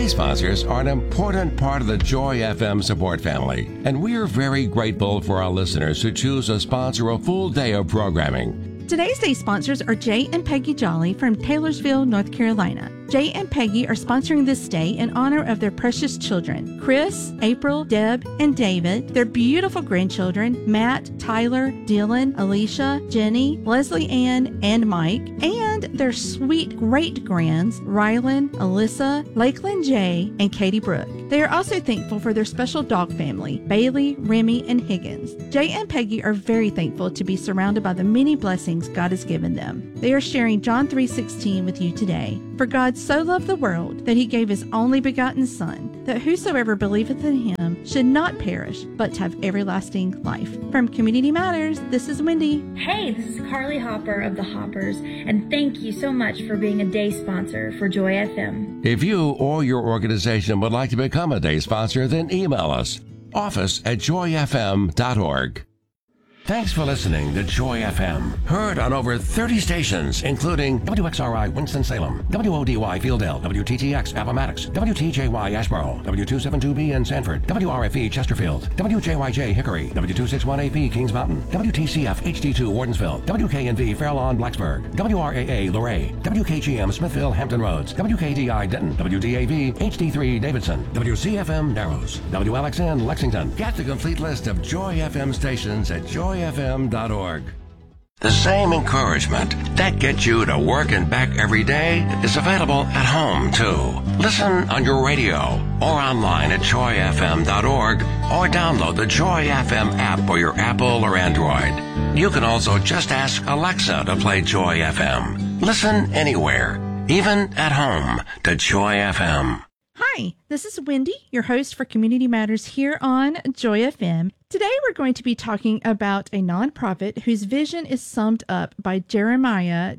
Day sponsors are an important part of the Joy FM support family, and we are very grateful for our listeners who choose to sponsor a full day of programming. Today's day sponsors are Jay and Peggy Jolly from Taylorsville, North Carolina. Jay and Peggy are sponsoring this day in honor of their precious children, Chris, April, Deb, and David, their beautiful grandchildren, Matt, Tyler, Dylan, Alicia, Jenny, Leslie Ann, and Mike, and their sweet great-grands, Rylan, Alyssa, Lakeland J, and Katie Brooke. They are also thankful for their special dog family, Bailey, Remy, and Higgins. Jay and Peggy are very thankful to be surrounded by the many blessings God has given them. They are sharing John 3:16 with you today. For God so loved the world that he gave his only begotten Son, that whosoever believeth in him should not perish, but have everlasting life. From Community Matters, this is Wendy. Hey, this is Carly Hopper of The Hoppers, and thank you so much for being a day sponsor for Joy FM. If you or your organization would like to become a day sponsor, then email us, office@joyfm.org. Thanks for listening to Joy FM. Heard on over 30 stations, including WXRI Winston-Salem, WODY Fieldale, WTTX Appomattox, WTJY Asheboro, W272B in Sanford, WRFE Chesterfield, WJYJ Hickory, W261AP Kings Mountain, WTCF HD2 Wardensville, WKNV Fairlawn Blacksburg, WRAA Luray, WKGM Smithville Hampton Roads, WKDI Denton, WDAV HD3 Davidson, WCFM Narrows, WLXN Lexington. Get the complete list of Joy FM stations at joyfm.org. The same encouragement that gets you to work and back every day is available at home, too. Listen on your radio or online at joyfm.org or download the Joy FM app for your Apple or Android. You can also just ask Alexa to play Joy FM. Listen anywhere, even at home, to Joy FM. Hi, this is Wendy, your host for Community Matters here on Joy FM. Today we're going to be talking about a nonprofit whose vision is summed up by Jeremiah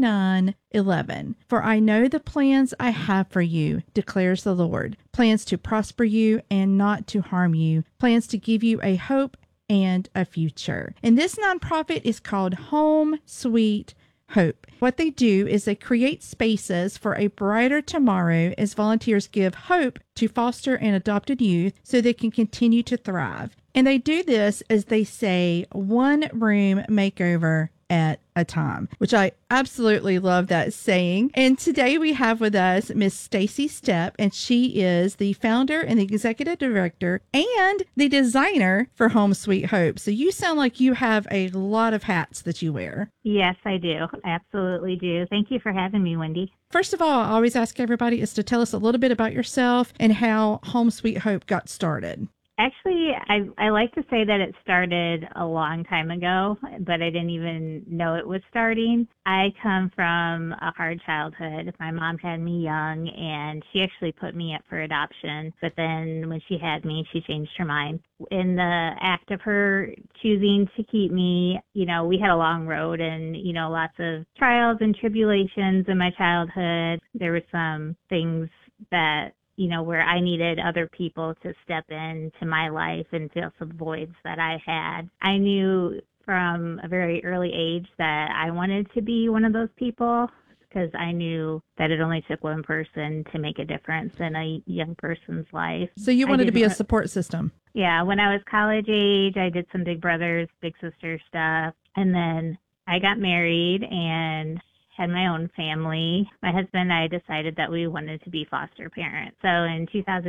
29:11. For I know the plans I have for you, declares the Lord. Plans to prosper you and not to harm you. Plans to give you a hope and a future. And this nonprofit is called Home Sweet Hope. What they do is they create spaces for a brighter tomorrow as volunteers give hope to foster and adopted youth so they can continue to thrive. And they do this, as they say, one room makeover at a time, which I absolutely love that saying. And today we have with us Miss Stacy Stepp, and she is the founder and the executive director and the designer for Home Sweet Hope. So you sound like you have a lot of hats that you wear. Yes, I do. Absolutely do. Thank you for having me, Wendy. First of all, I always ask everybody is to tell us a little bit about yourself and how Home Sweet Hope got started. Actually, I like to say that it started a long time ago, but I didn't even know it was starting. I come from a hard childhood. My mom had me young, and she actually put me up for adoption. But then when she had me, she changed her mind. In the act of her choosing to keep me, we had a long road and, lots of trials and tribulations in my childhood. There were some things that where I needed other people to step into my life and fill some voids that I had. I knew from a very early age that I wanted to be one of those people because I knew that it only took one person to make a difference in a young person's life. So you wanted to be a support system? Yeah. When I was college age, I did some big brothers, big sister stuff. And then I got married and had my own family. My husband and I decided that we wanted to be foster parents. So in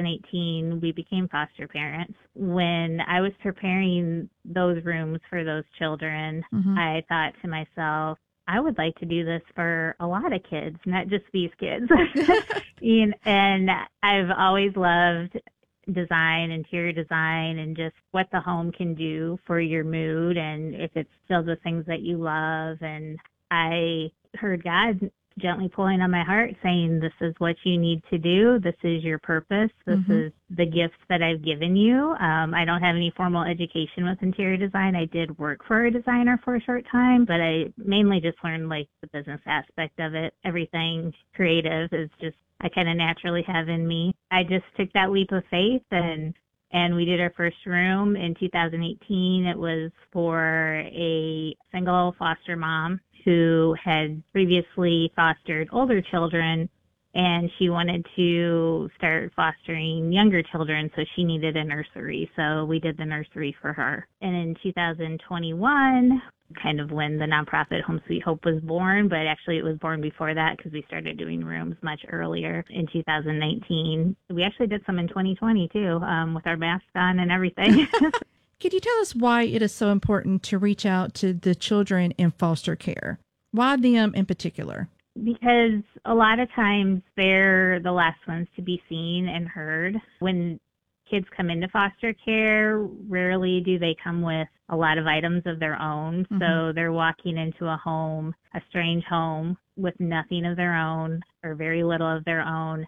2018, we became foster parents. When I was preparing those rooms for those children, I thought to myself, I would like to do this for a lot of kids, not just these kids. And I've always loved design, interior design, and just what the home can do for your mood and if it's filled with things that you love. And I heard God gently pulling on my heart saying, this is what you need to do. This is your purpose. This is the gifts that I've given you. I don't have any formal education with interior design. I did work for a designer for a short time, but I mainly just learned the business aspect of it. Everything creative is just, I kind of naturally have in me. I just took that leap of faith and we did our first room in 2018. It was for a single foster mom who had previously fostered older children and she wanted to start fostering younger children, so she needed a nursery. So we did the nursery for her. And in 2021, kind of when the nonprofit Home Sweet Hope was born, but actually it was born before that because we started doing rooms much earlier in 2019. We actually did some in 2020 too, with our masks on and everything. Could you tell us why it is so important to reach out to the children in foster care? Why them in particular? Because a lot of times they're the last ones to be seen and heard. When kids come into foster care, rarely do they come with a lot of items of their own. Mm-hmm. So they're walking into a home, a strange home, with nothing of their own or very little of their own.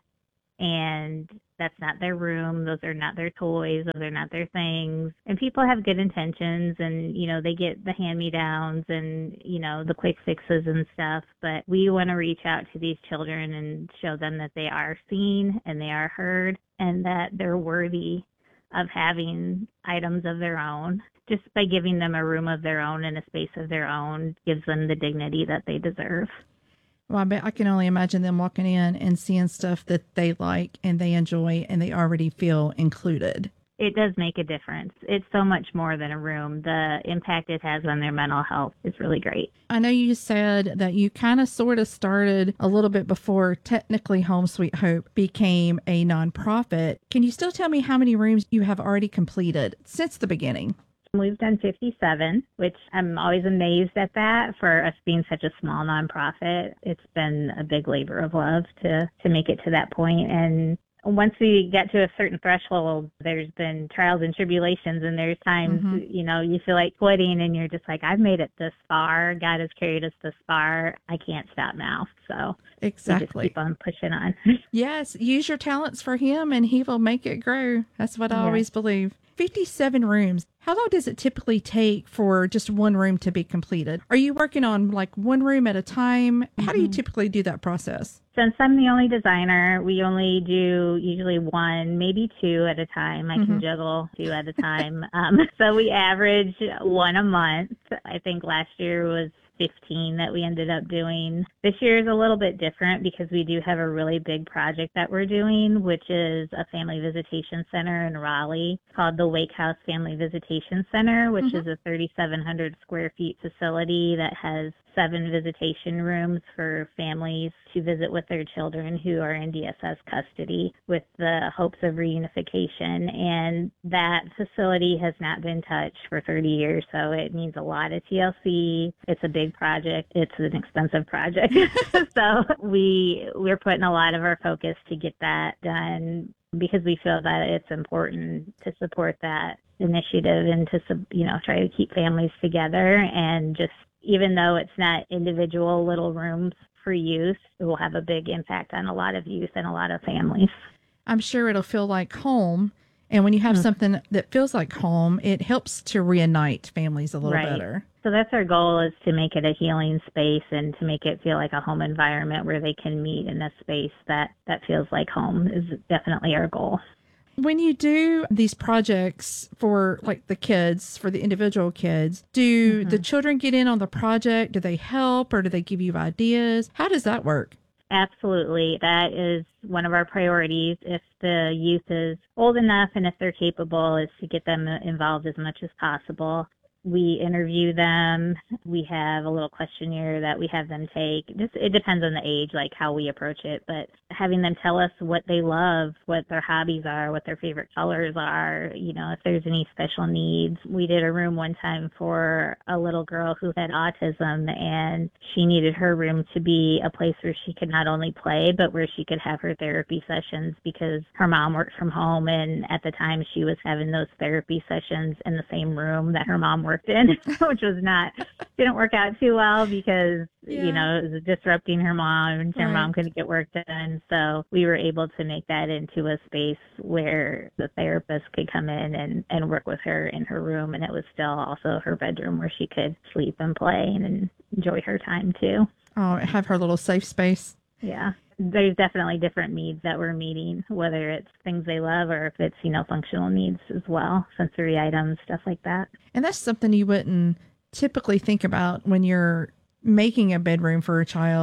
And that's not their room. Those are not their toys. Those are not their things. And people have good intentions and, they get the hand-me-downs and, the quick fixes and stuff. But we want to reach out to these children and show them that they are seen and they are heard and that they're worthy of having items of their own. Just by giving them a room of their own and a space of their own gives them the dignity that they deserve. Well, I can only imagine them walking in and seeing stuff that they like and they enjoy and they already feel included. It does make a difference. It's so much more than a room. The impact it has on their mental health is really great. I know you said that you kind of sort of started a little bit before technically Home Sweet Hope became a nonprofit. Can you still tell me how many rooms you have already completed since the beginning? We've done 57, which I'm always amazed at that for us being such a small nonprofit. It's been a big labor of love to make it to that point. And once we get to a certain threshold, there's been trials and tribulations, and there's times, you feel like quitting and you're just like, I've made it this far. God has carried us this far. I can't stop now. So exactly. We just keep on pushing on. Yes. Use your talents for him and he will make it grow. That's what I always believe. 57 rooms. How long does it typically take for just one room to be completed? Are you working on like one room at a time? How do you typically do that process? Since I'm the only designer, we only do usually one, maybe two at a time. I can juggle two at a time. So we average one a month. I think last year was 15 that we ended up doing. This year is a little bit different because we do have a really big project that we're doing, which is a family visitation center in Raleigh called the Wake House Family Visitation Center, which is a 3,700 square feet facility that has 7 visitation rooms for families to visit with their children who are in DSS custody with the hopes of reunification. And that facility has not been touched for 30 years, so it means a lot of TLC. It's a big project. It's an expensive project. So we're putting a lot of our focus to get that done because we feel that it's important to support that initiative and to, try to keep families together. And just even though it's not individual little rooms for youth, it will have a big impact on a lot of youth and a lot of families. I'm sure it'll feel like home. And when you have something that feels like home, it helps to reunite families a little better. So that's our goal, is to make it a healing space and to make it feel like a home environment where they can meet in a space that feels like home is definitely our goal. When you do these projects for like the kids, for the individual kids, do the children get in on the project? Do they help or do they give you ideas? How does that work? Absolutely. That is one of our priorities. If the youth is old enough and if they're capable, is to get them involved as much as possible. We interview them. We have a little questionnaire that we have them take. It depends on the age, like how we approach it, but having them tell us what they love, what their hobbies are, what their favorite colors are, if there's any special needs. We did a room one time for a little girl who had autism, and she needed her room to be a place where she could not only play, but where she could have her therapy sessions because her mom worked from home, and at the time she was having those therapy sessions in the same room that her mom worked in, which didn't work out too well because, it was disrupting her mom and her mom couldn't get work done. So we were able to make that into a space where the therapist could come in and work with her in her room. And it was still also her bedroom where she could sleep and play and enjoy her time too. Oh, have her little safe space. Yeah. There's definitely different needs that we're meeting, whether it's things they love or if it's, functional needs as well, sensory items, stuff like that. And that's something you wouldn't typically think about when you're making a bedroom for a child.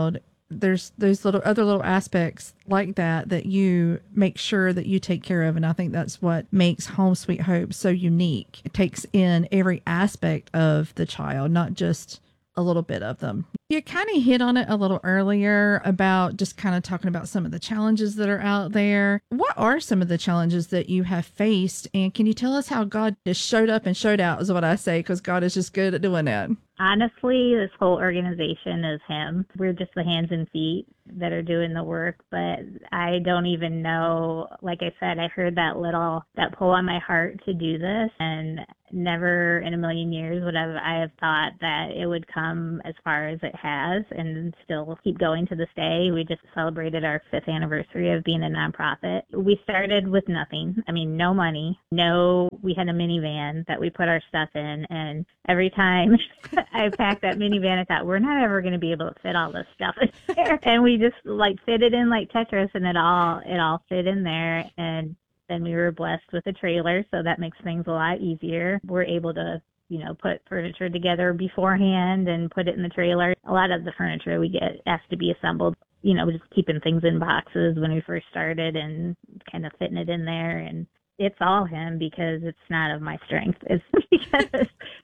there's those other little aspects like that you make sure that you take care of. And I think that's what makes Home Sweet Hope so unique. It takes in every aspect of the child, not just a little bit of them. You kind of hit on it a little earlier about just kind of talking about some of the challenges that are out there. What are some of the challenges that you have faced? And can you tell us how God just showed up and showed out, is what I say, because God is just good at doing that. Honestly, this whole organization is him. We're just the hands and feet that are doing the work, but I don't even know. Like I said, I heard that pull on my heart to do this, and never in a million years would I have thought that it would come as far as it has and still keep going to this day. We just celebrated our 5th anniversary of being a nonprofit. We started with nothing. I mean, no money. We had a minivan that we put our stuff in, and every time I packed that minivan, I thought, we're not ever going to be able to fit all this stuff in there. And we just fit it in like Tetris, and it all fit in there. And then we were blessed with a trailer, so that makes things a lot easier. We're able to, put furniture together beforehand and put it in the trailer. A lot of the furniture we get has to be assembled, just keeping things in boxes when we first started and kind of fitting it in there. And it's all him, because it's not of my strength. It's because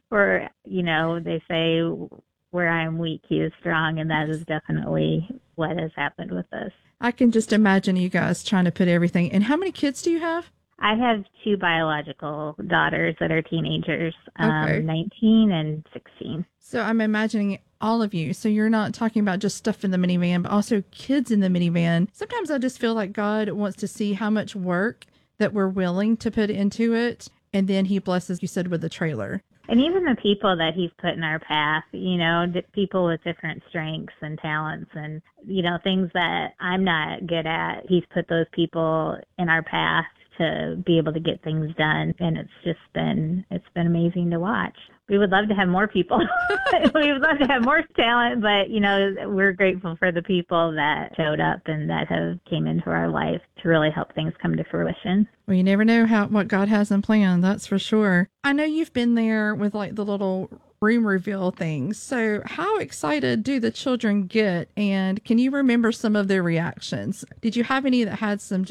they say where I am weak, he is strong. And that is definitely what has happened with us. I can just imagine you guys trying to put everything. And how many kids do you have? I have 2 biological daughters that are teenagers, Okay. 19 and 16. So I'm imagining all of you. So you're not talking about just stuff in the minivan, but also kids in the minivan. Sometimes I just feel like God wants to see how much work that we're willing to put into it. And then he blesses, you said, with the trailer. And even the people that he's put in our path, people with different strengths and talents and, things that I'm not good at. He's put those people in our path to be able to get things done. And it's been amazing to watch. We would love to have more people. We would love to have more talent, but, we're grateful for the people that showed up and that have came into our life to really help things come to fruition. Well, you never know what God has in plan, that's for sure. I know you've been there with like the little room reveal things. So how excited do the children get? And can you remember some of their reactions? Did you have any that had some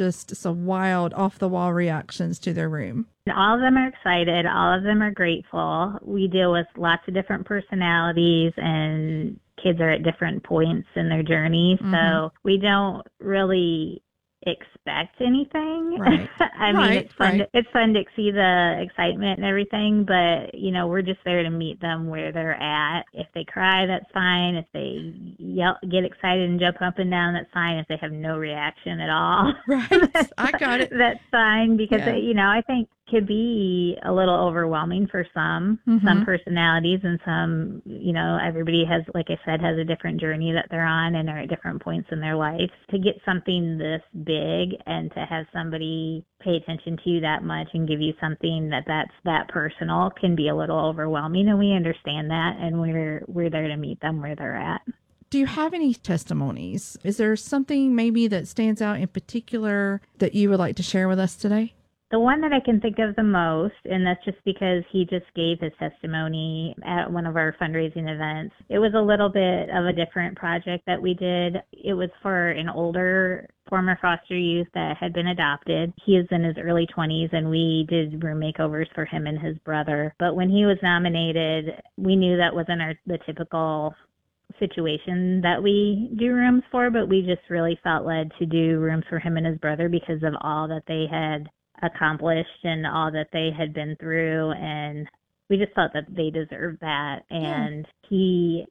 wild off the wall reactions to their room? All of them are excited. All of them are grateful. We deal with lots of different personalities, and kids are at different points in their journey. Mm-hmm. So we don't really expect anything. Right. I mean, it's fun. Right. It's fun to see the excitement and everything, but we're just there to meet them where they're at. If they cry, that's fine. If they get excited and jump up and down, that's fine. If they have no reaction at all, right? I got it. That's fine, because I think could be a little overwhelming for some personalities, and some, everybody has, like I said, has a different journey that they're on and are at different points in their life. To get something this big and to have somebody pay attention to you that much and give you something that's that personal can be a little overwhelming, and we understand that, and we're there to meet them where they're at. Do you have any testimonies? Is there something maybe that stands out in particular that you would like to share with us today? The one that I can think of the most, and that's just because he just gave his testimony at one of our fundraising events. It was a little bit of a different project that we did. It was for an older former foster youth that had been adopted. He is in his early 20s, and we did room makeovers for him and his brother. But when he was nominated, we knew that wasn't the typical situation that we do rooms for, but we just really felt led to do rooms for him and his brother because of all that they had accomplished and all that they had been through, and we just felt that they deserved that. And he,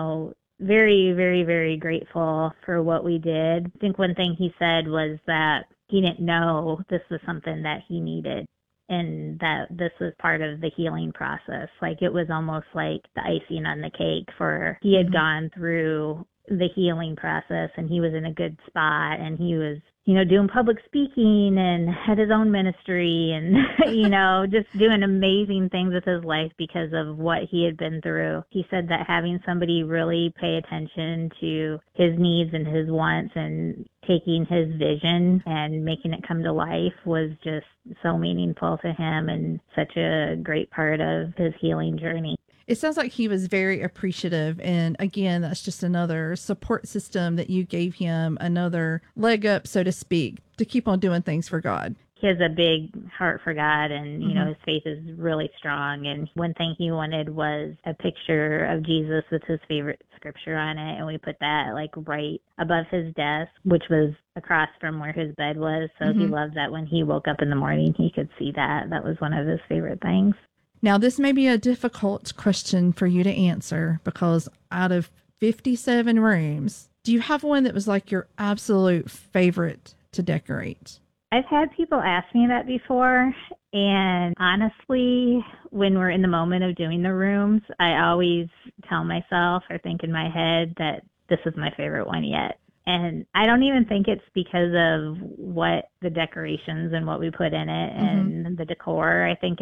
very, very, very grateful for what we did. I think one thing he said was that he didn't know this was something that he needed, and that this was part of the healing process. Like, it was almost like the icing on the cake for he had gone through the healing process, and he was in a good spot, and he was doing public speaking and had his own ministry and, just doing amazing things with his life because of what he had been through. He said that having somebody really pay attention to his needs and his wants and taking his vision and making it come to life was just so meaningful to him and such a great part of his healing journey. It sounds like he was very appreciative. And again, that's just another support system that you gave him, another leg up, so to speak, to keep on doing things for God. He has a big heart for God, and, you know, his faith is really strong. And one thing he wanted was a picture of Jesus with his favorite scripture on it. And we put that like right above his desk, which was across from where his bed was. So he loved that when he woke up in the morning, he could see that. That was one of his favorite things. Now, this may be a difficult question for you to answer because out of 57 rooms, do you have one that was like your absolute favorite to decorate? I've had people ask me that before, and honestly, when we're in the moment of doing the rooms, I always tell myself or think in my head that this is my favorite one yet. And I don't even think it's because of what the decorations and what we put in it and the decor. I think